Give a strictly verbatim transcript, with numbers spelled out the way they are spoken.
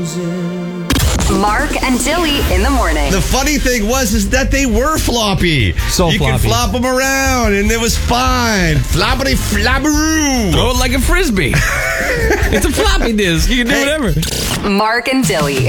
Mark and Dilly in the morning. The funny thing was is that they were floppy. So you floppy. could flop them around, and it was fine. Floppity flabberoo. Throw it like a frisbee. It's a floppy disk. You can do Hey. whatever. Mark and Dilly.